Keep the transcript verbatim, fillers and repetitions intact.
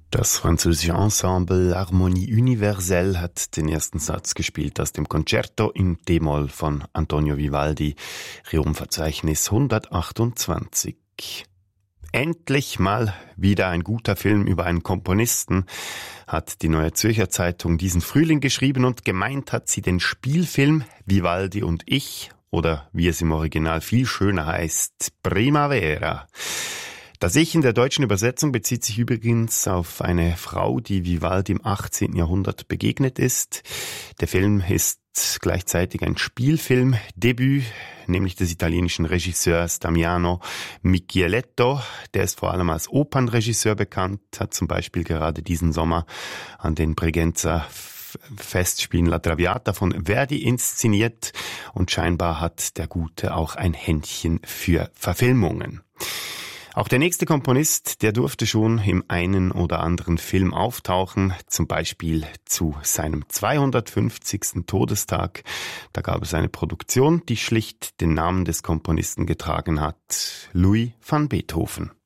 Das französische Ensemble Harmonie Universelle hat den ersten Satz gespielt aus dem Concerto in D-Moll von Antonio Vivaldi, Rerum-Verzeichnis hundertachtundzwanzig. Endlich mal wieder ein guter Film über einen Komponisten, hat die Neue Zürcher Zeitung diesen Frühling geschrieben, und gemeint hat sie den Spielfilm Vivaldi und ich, oder wie es im Original viel schöner heißt, Primavera. Das Ich in der deutschen Übersetzung bezieht sich übrigens auf eine Frau, die Vivaldi im achtzehnten Jahrhundert begegnet ist. Der Film ist gleichzeitig ein Spielfilmdebüt, nämlich des italienischen Regisseurs Damiano Micheletto. Der ist vor allem als Opernregisseur bekannt, hat zum Beispiel gerade diesen Sommer an den Bregenzer Festspielen La Traviata von Verdi inszeniert, und scheinbar hat der Gute auch ein Händchen für Verfilmungen. Auch der nächste Komponist, der durfte schon im einen oder anderen Film auftauchen, zum Beispiel zu seinem zweihundertfünfzigsten Todestag. Da gab es eine Produktion, die schlicht den Namen des Komponisten getragen hat: Louis van Beethoven.